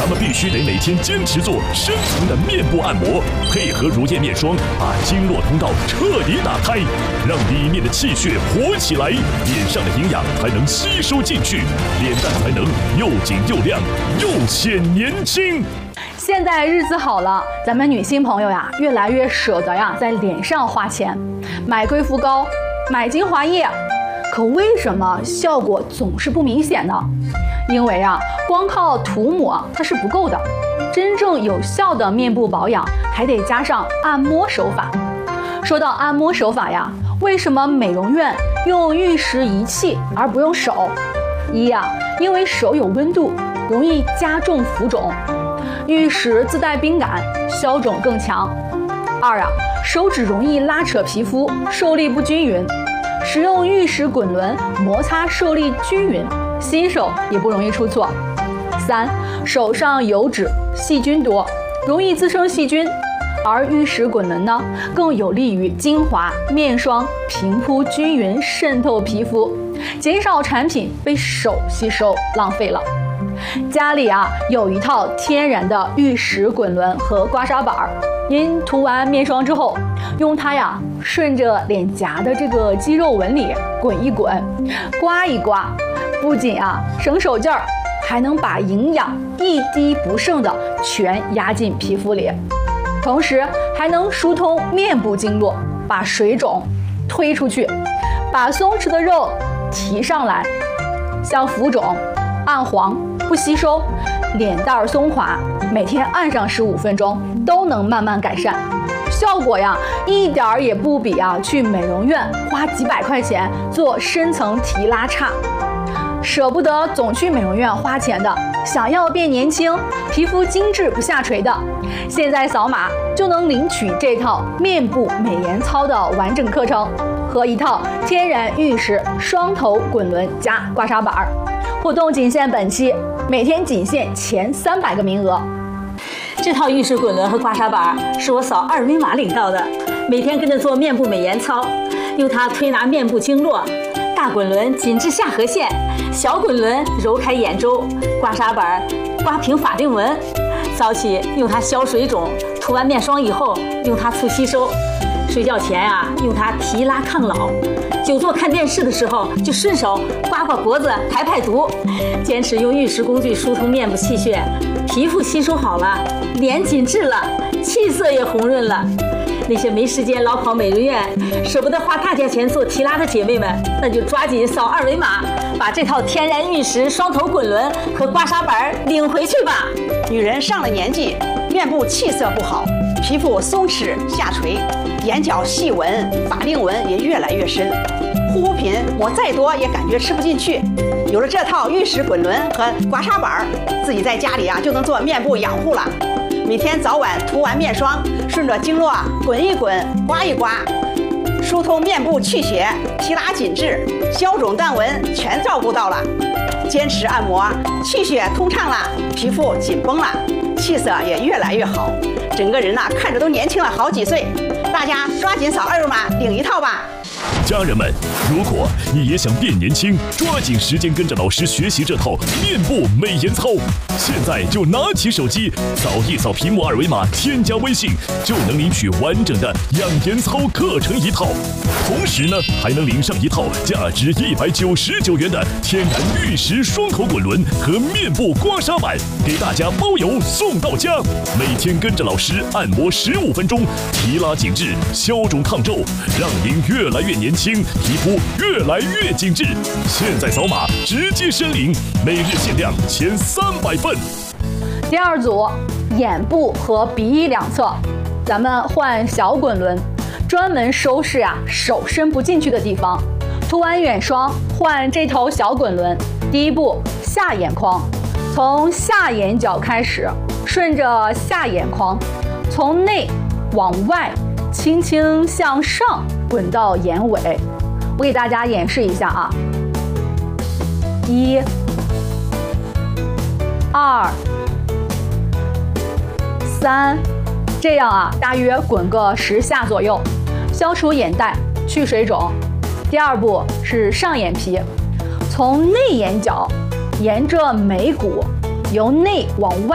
他们必须得每天坚持做深层的面部按摩，配合乳液面霜，把经络通道彻底打开，让里面的气血活起来，脸上的营养才能吸收进去，脸蛋才能又紧又亮，又显年轻。 现在日子好了，咱们女性朋友呀，越来越舍得呀，在脸上花钱，买贵妇膏，买精华液。可为什么效果总是不明显呢？因为啊，光靠涂抹它是不够的，真正有效的面部保养还得加上按摩手法。说到按摩手法呀，为什么美容院用玉石仪器而不用手？一呀，因为手有温度，容易加重浮肿。玉石自带冰感，消肿更强。二啊，手指容易拉扯皮肤，受力不均匀，使用玉石滚轮摩擦受力均匀，新手也不容易出错。三，手上油脂细菌多，容易滋生细菌，而玉石滚轮呢，更有利于精华面霜平铺均匀渗透皮肤，减少产品被手吸收浪费了。家里啊有一套天然的玉石滚轮和刮痧板，您涂完面霜之后，用它呀顺着脸颊的这个肌肉纹理滚一滚，刮一刮，不仅啊省手劲儿，还能把营养一滴不剩的全压进皮肤里，同时还能疏通面部经络，把水肿推出去，把松弛的肉提上来。像浮肿、暗黄不吸收、脸蛋松垮，每天按上15分钟都能慢慢改善，效果呀一点儿也不比去美容院花几百块钱做深层提拉差。舍不得总去美容院花钱的，想要变年轻、皮肤精致不下垂的，现在扫码就能领取这套面部美颜操的完整课程和一套天然玉石双头滚轮加刮痧板。活动仅限本期，每天仅限前300个名额。 这套玉石滚轮和刮痧板是我扫2维码领到的，每天跟着做面部美颜操，用它推拿面部经络。大滚轮紧致下颌线，小滚轮揉开眼周，刮痧板刮平法令纹。早起用它消水肿，涂完面霜以后用它促吸收。睡觉前用它提拉抗老。久坐看电视的时候就顺手刮刮脖子排毒。坚持用玉石工具疏通面部气血，皮肤吸收好了，脸紧致了，气色也红润了。那些没时间老跑美容院，舍不得花大价钱做提拉的姐妹们，那就抓紧扫2维码，把这套天然玉石双头滚轮和刮痧板领回去吧。 女人上了年纪，面部气色不好，皮肤松弛下垂，眼角细纹、法令纹也越来越深，护肤品抹再多也感觉吃不进去。有了这套玉石滚轮和刮痧板，自己在家里就能做面部养护了。每天早晚涂完面霜，顺着经络滚一滚、刮一刮，疏通面部气血，提拉紧致，消肿断纹全照顾到了。坚持按摩，气血通畅了，皮肤紧绷了，气色也越来越好，整个人看着都年轻了好几岁。大家抓紧扫2维码领一套吧。 家人们，如果你也想变年轻，抓紧时间跟着老师学习这套面部美颜操，现在就拿起手机扫一扫屏幕2维码，添加微信，就能领取完整的养颜操课程一套。同时呢，还能领上一套价值199元的天然玉石双头滚轮和面部刮痧板，给大家包邮送到家。每天跟着老师按摩15分钟，提拉紧致，消肿抗皱，让您越来越年轻，皮肤越来越紧致。现在扫码直接申领，每日限量前300份。 第2组，眼部和鼻翼两侧，咱们换小滚轮，专门收拾手伸不进去的地方。涂完眼霜，换这头小滚轮。第一步，下眼眶，从下眼角开始，顺着下眼眶，从内往外，轻轻向上滚到眼尾。我给大家演示一下1、2、3，这样大约滚个10下左右，消除眼袋，去水肿。第2步是上眼皮，从内眼角沿着眉骨由内往外